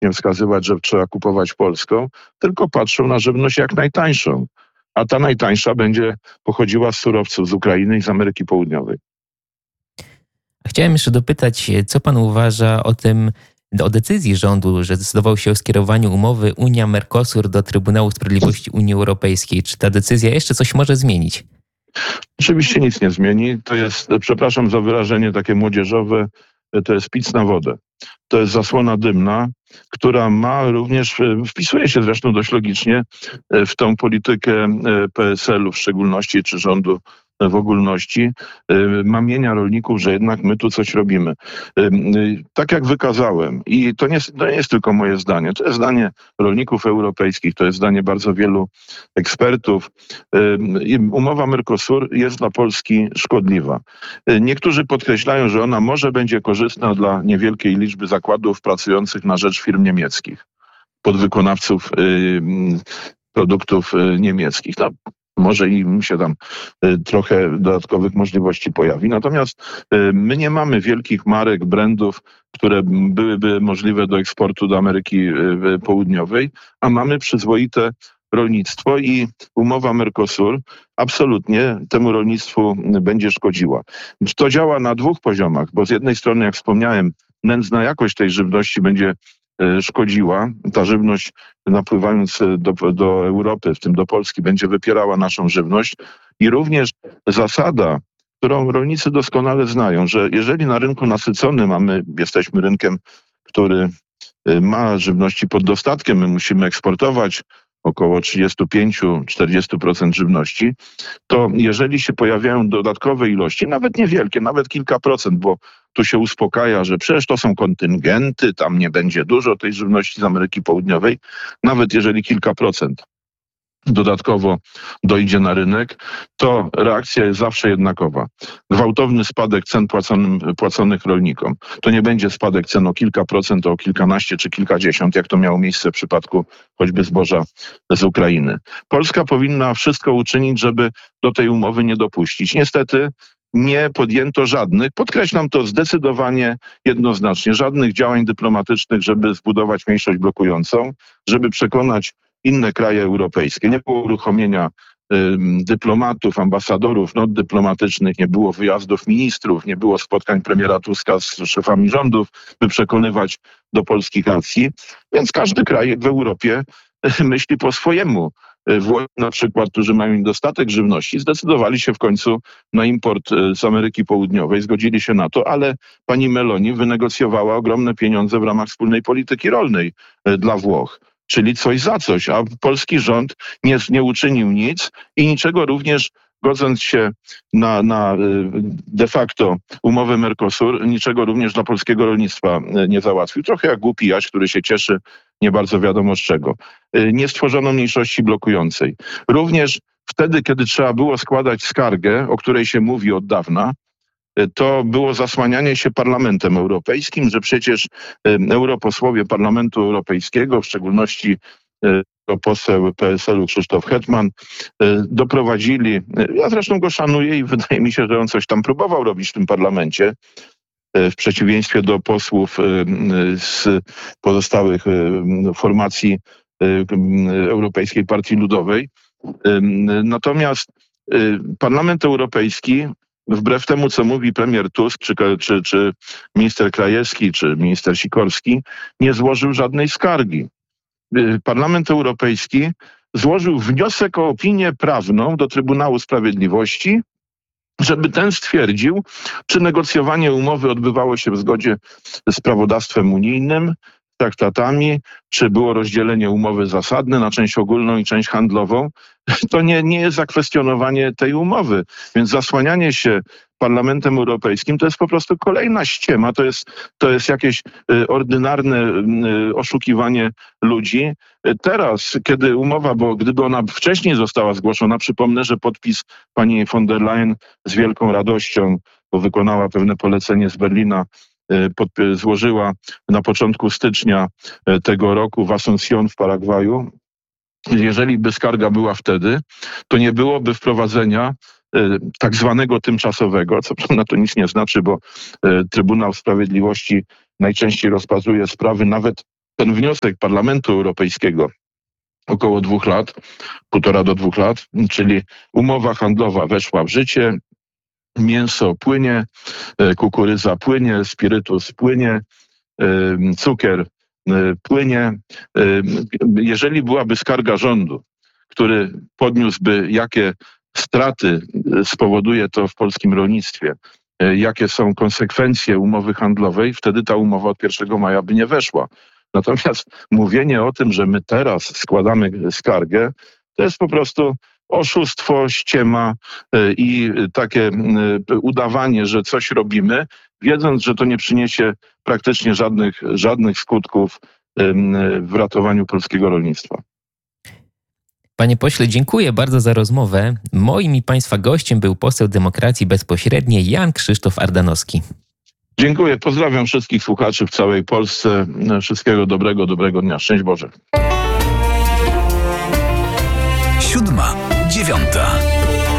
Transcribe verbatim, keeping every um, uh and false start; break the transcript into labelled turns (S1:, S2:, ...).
S1: nie wskazywać, że trzeba kupować polską, tylko patrzą na żywność jak najtańszą. A ta najtańsza będzie pochodziła z surowców z Ukrainy i z Ameryki Południowej.
S2: Chciałem jeszcze dopytać, co pan uważa o tym, o decyzji rządu, że zdecydował się o skierowaniu umowy Unia-Mercosur do Trybunału Sprawiedliwości Unii Europejskiej. Czy ta decyzja jeszcze coś może zmienić?
S1: Oczywiście nic nie zmieni. To jest, przepraszam za wyrażenie takie młodzieżowe, to jest pic na wodę. To jest zasłona dymna, która ma również, wpisuje się zresztą dość logicznie w tą politykę P S L-u w szczególności, czy rządu w ogólności, mamienia rolników, że jednak my tu coś robimy. Tak jak wykazałem, i to nie, to nie jest tylko moje zdanie, to jest zdanie rolników europejskich, to jest zdanie bardzo wielu ekspertów. Umowa Mercosur jest dla Polski szkodliwa. Niektórzy podkreślają, że ona może będzie korzystna dla niewielkiej liczby zakładów pracujących na rzecz firm niemieckich, podwykonawców produktów niemieckich. No, może im się tam trochę dodatkowych możliwości pojawi. Natomiast my nie mamy wielkich marek, brandów, które byłyby możliwe do eksportu do Ameryki Południowej, a mamy przyzwoite rolnictwo i umowa Mercosur absolutnie temu rolnictwu będzie szkodziła. To działa na dwóch poziomach, bo z jednej strony, jak wspomniałem, nędzna jakość tej żywności będzie szkodziła. Ta żywność napływając do, do Europy, w tym do Polski, będzie wypierała naszą żywność. I również zasada, którą rolnicy doskonale znają, że jeżeli na rynku nasyconym, a my jesteśmy rynkiem, który ma żywności pod dostatkiem, my musimy eksportować około trzydzieści pięć do czterdziestu procent żywności, to jeżeli się pojawiają dodatkowe ilości, nawet niewielkie, nawet kilka procent, bo tu się uspokaja, że przecież to są kontyngenty, tam nie będzie dużo tej żywności z Ameryki Południowej, nawet jeżeli kilka procent dodatkowo dojdzie na rynek, to reakcja jest zawsze jednakowa. Gwałtowny spadek cen płaconym, płaconych rolnikom. To nie będzie spadek cen o kilka procent, o kilkanaście czy kilkadziesiąt, jak to miało miejsce w przypadku choćby zboża z Ukrainy. Polska powinna wszystko uczynić, żeby do tej umowy nie dopuścić. Niestety nie podjęto żadnych, podkreślam to zdecydowanie, jednoznacznie, żadnych działań dyplomatycznych, żeby zbudować mniejszość blokującą, żeby przekonać inne kraje europejskie. Nie było uruchomienia y, dyplomatów, ambasadorów, not dyplomatycznych, nie było wyjazdów ministrów, nie było spotkań premiera Tuska z szefami rządów, by przekonywać do polskich racji. Więc każdy kraj w Europie y, myśli po swojemu. Włosi na przykład, którzy mają niedostatek żywności, zdecydowali się w końcu na import z Ameryki Południowej, zgodzili się na to, ale pani Meloni wynegocjowała ogromne pieniądze w ramach wspólnej polityki rolnej dla Włoch. Czyli coś za coś, a polski rząd nie, nie uczynił nic i niczego również, godząc się na, na de facto umowę Mercosur, niczego również dla polskiego rolnictwa nie załatwił. Trochę jak głupi Jaś, który się cieszy nie bardzo wiadomo z czego. Nie stworzono mniejszości blokującej. Również wtedy, kiedy trzeba było składać skargę, o której się mówi od dawna, to było zasłanianie się Parlamentem Europejskim, że przecież europosłowie Parlamentu Europejskiego, w szczególności poseł P S L-u Krzysztof Hetman, doprowadzili, ja zresztą go szanuję i wydaje mi się, że on coś tam próbował robić w tym parlamencie, w przeciwieństwie do posłów z pozostałych formacji Europejskiej Partii Ludowej. Natomiast Parlament Europejski, wbrew temu, co mówi premier Tusk, czy, czy, czy minister Krajewski, czy minister Sikorski, nie złożył żadnej skargi. Parlament Europejski złożył wniosek o opinię prawną do Trybunału Sprawiedliwości, żeby ten stwierdził, czy negocjowanie umowy odbywało się w zgodzie z prawodawstwem unijnym, traktatami, czy było rozdzielenie umowy zasadne na część ogólną i część handlową. To nie, nie jest zakwestionowanie tej umowy. Więc zasłanianie się Parlamentem Europejskim to jest po prostu kolejna ściema, to jest, to jest jakieś y, ordynarne y, oszukiwanie ludzi. Teraz, kiedy umowa, bo gdyby ona wcześniej została zgłoszona, przypomnę, że podpis pani von der Leyen z wielką radością, bo wykonała pewne polecenie z Berlina, Pod, złożyła na początku stycznia tego roku w Asunción w Paragwaju. Jeżeli by skarga była wtedy, to nie byłoby wprowadzenia tak zwanego tymczasowego, co prawda to nic nie znaczy, bo Trybunał Sprawiedliwości najczęściej rozpatruje sprawy nawet ten wniosek Parlamentu Europejskiego około dwóch lat, półtora do dwóch lat, czyli umowa handlowa weszła w życie, mięso płynie, kukurydza płynie, spirytus płynie, cukier płynie. Jeżeli byłaby skarga rządu, który podniósłby, jakie straty spowoduje to w polskim rolnictwie, jakie są konsekwencje umowy handlowej, wtedy ta umowa od pierwszego maja by nie weszła. Natomiast mówienie o tym, że my teraz składamy skargę, to jest po prostu oszustwo, ściema i takie udawanie, że coś robimy, wiedząc, że to nie przyniesie praktycznie żadnych, żadnych skutków w ratowaniu polskiego rolnictwa.
S2: Panie pośle, dziękuję bardzo za rozmowę. Moim i Państwa gościem był poseł Demokracji Bezpośredniej Jan Krzysztof Ardanowski.
S1: Dziękuję, pozdrawiam wszystkich słuchaczy w całej Polsce. Wszystkiego dobrego, dobrego dnia. Szczęść Boże.
S3: Siódma, dziewiąta.